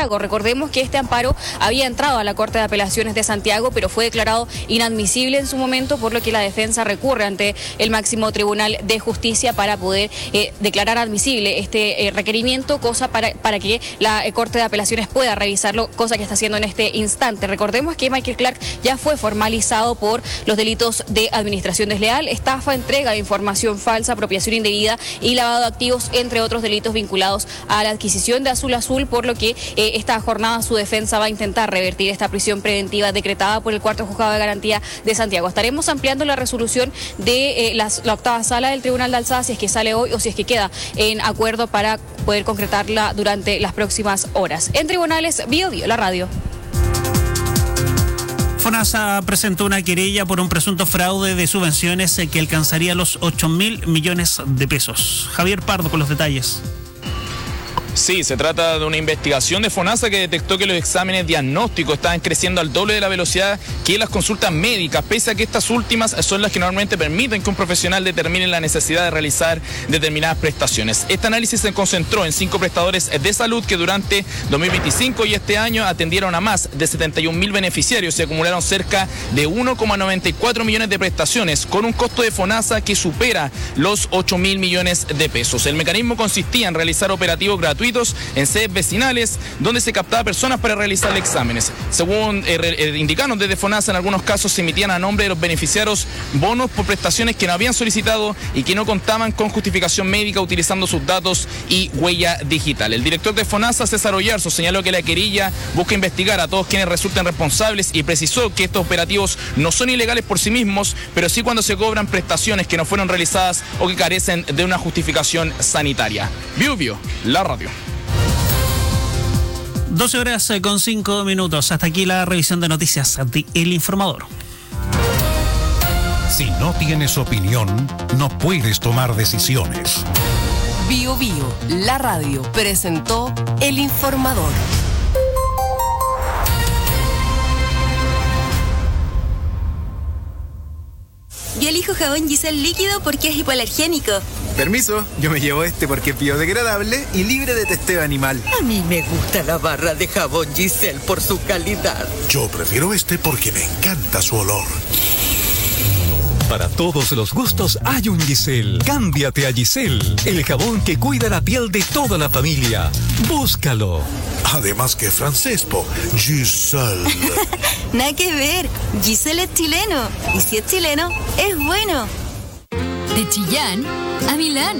Santiago. Recordemos que este amparo había entrado a la Corte de Apelaciones de Santiago, pero fue declarado inadmisible en su momento, por lo que la defensa recurre ante el máximo Tribunal de Justicia para poder declarar admisible este requerimiento, cosa para que la Corte de Apelaciones pueda revisarlo, cosa que está haciendo en este instante. Recordemos que Michael Clark ya fue formalizado por los delitos de administración desleal, estafa, entrega de información falsa, apropiación indebida y lavado de activos, entre otros delitos vinculados a la adquisición de Azul Azul, por lo que esta jornada su defensa va a intentar revertir esta prisión preventiva decretada por el Cuarto Juzgado de Garantía de Santiago. Estaremos ampliando la resolución de la octava sala del Tribunal de Alzada, si es que sale hoy o si es que queda en acuerdo, para poder concretarla durante las próximas horas. En tribunales, Bio Bio, la radio. FONASA presentó una querella por un presunto fraude de subvenciones que alcanzaría los 8.000 millones de pesos. Javier Pardo con los detalles. Sí, se trata de una investigación de FONASA que detectó que los exámenes diagnósticos estaban creciendo al doble de la velocidad que las consultas médicas, pese a que estas últimas son las que normalmente permiten que un profesional determine la necesidad de realizar determinadas prestaciones. Este análisis se concentró en 5 prestadores de salud que durante 2025 y este año atendieron a más de 71.000 beneficiarios y acumularon cerca de 1,94 millones de prestaciones, con un costo de FONASA que supera los 8.000 millones de pesos. El mecanismo consistía en realizar operativos gratuitos en sedes vecinales donde se captaba personas para realizar exámenes. Según indicaron desde FONASA, en algunos casos se emitían a nombre de los beneficiarios bonos por prestaciones que no habían solicitado y que no contaban con justificación médica, utilizando sus datos y huella digital. El director de FONASA, César Oyarzo, señaló que la querella busca investigar a todos quienes resulten responsables y precisó que estos operativos no son ilegales por sí mismos, pero sí cuando se cobran prestaciones que no fueron realizadas o que carecen de una justificación sanitaria. Bio Bio, la radio. 12 horas con 5 minutos. Hasta aquí la revisión de noticias de El Informador. Si no tienes opinión, no puedes tomar decisiones. Bio Bio, la radio, presentó El Informador. Yo elijo jabón Giselle líquido porque es hipoalergénico. Permiso, yo me llevo este porque es biodegradable y libre de testeo animal. A mí me gusta la barra de jabón Giselle por su calidad. Yo prefiero este porque me encanta su olor. Para todos los gustos hay un Giselle. Cámbiate a Giselle, el jabón que cuida la piel de toda la familia. Búscalo. Además que francés, po. Giselle. Nada que ver, Giselle es chileno. Y si es chileno, es bueno. De Chillán a Milán.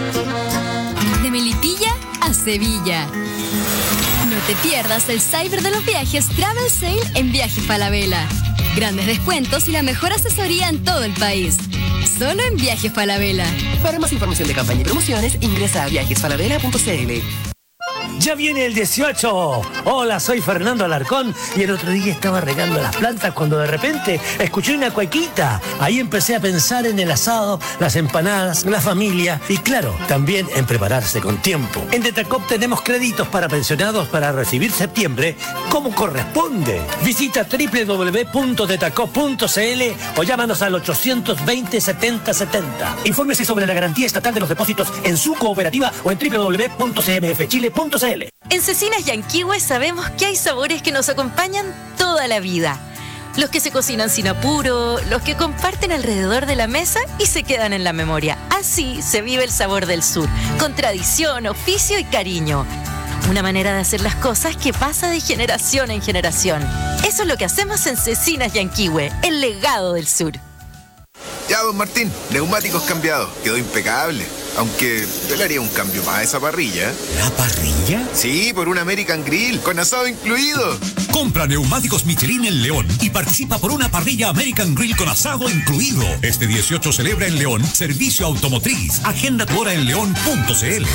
De Melipilla a Sevilla. No te pierdas el Cyber de los Viajes Travel Sale en Viajes Falabella. Grandes descuentos y la mejor asesoría en todo el país. Solo en Viajes Falabella. Para más información de campaña y promociones, ingresa a viajesfalabella.cl. ¡Ya viene el 18! Hola, soy Fernando Alarcón y el otro día estaba regando las plantas cuando de repente escuché una cuequita. Ahí empecé a pensar en el asado, las empanadas, la familia y claro, también en prepararse con tiempo. En Detacop tenemos créditos para pensionados para recibir septiembre como corresponde. Visita www.detacop.cl o llámanos al 820-7070. Infórmese sobre la garantía estatal de los depósitos en su cooperativa o en www.cmfchile.cl. En Cecinas Yanquihue sabemos que hay sabores que nos acompañan toda la vida. Los que se cocinan sin apuro, los que comparten alrededor de la mesa y se quedan en la memoria. Así se vive el sabor del sur, con tradición, oficio y cariño. Una manera de hacer las cosas que pasa de generación en generación. Eso es lo que hacemos en Cecinas Yanquihue, el legado del sur. Ya, don Martín, neumáticos cambiados. Quedó impecable. Aunque yo le haría un cambio más a esa parrilla. ¿La parrilla? Sí, por un American Grill, con asado incluido. Compra neumáticos Michelin en León y participa por una parrilla American Grill con asado incluido. Este 18 celebra en León servicio automotriz. Agenda tu hora en león.cl.